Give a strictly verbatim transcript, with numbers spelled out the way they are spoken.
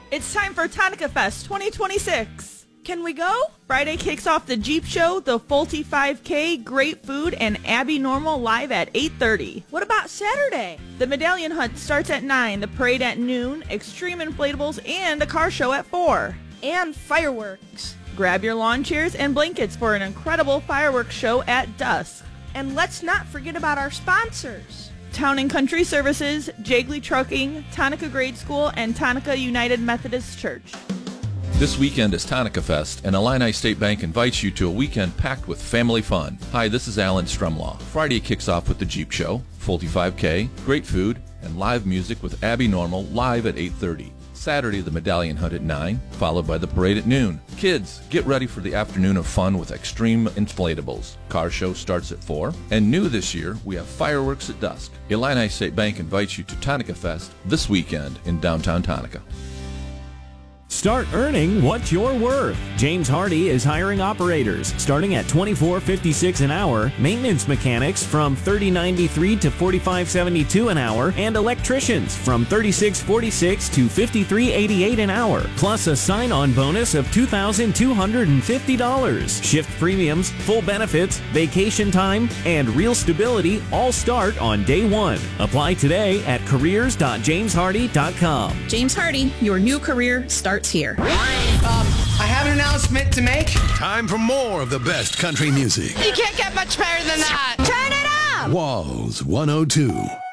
It's time for Tonica Fest twenty twenty-six. Can we go? Friday kicks off the Jeep Show, the Fulte five K, great food, and Abby Normal live at eight thirty. What about Saturday? The Medallion Hunt starts at nine, the parade at noon, extreme inflatables, and a car show at four. And fireworks. Grab your lawn chairs and blankets for an incredible fireworks show at dusk. And let's not forget about our sponsors. Town and Country Services, Jagley Trucking, Tonica Grade School, and Tonica United Methodist Church. This weekend is Tonica Fest, and Illini State Bank invites you to a weekend packed with family fun. Hi, this is Alan Strumlaw. Friday kicks off with the Jeep Show, Fulte five K, great food, and live music with Abby Normal live at eight thirty. Saturday, the Medallion Hunt at nine, followed by the parade at noon. Kids, get ready for the afternoon of fun with extreme inflatables. Car show starts at four. And new this year, we have fireworks at dusk. Illini State Bank invites you to Tonica Fest this weekend in downtown Tonica. Start earning what you're worth. James Hardy is hiring operators starting at twenty-four dollars and fifty-six cents an hour, maintenance mechanics from thirty dollars and ninety-three cents to forty-five dollars and seventy-two cents an hour, and electricians from thirty-six dollars and forty-six cents to fifty-three dollars and eighty-eight cents an hour, plus a sign-on bonus of two thousand two hundred fifty dollars. Shift premiums, full benefits, vacation time, and real stability all start on day one. Apply today at careers dot james hardy dot com. James Hardy, your new career starts here. Um, I have an announcement to make. Time for more of the best country music. You can't get much better than that. Turn it up! Walls one oh two.